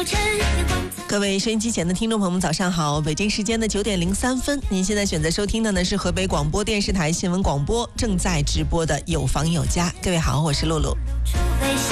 各位收音机前的听众朋友们，早上好！北京时间的9点03分，您现在选择收听的呢是河北广播电视台新闻广播正在直播的《有房有家》。各位好，我是露露。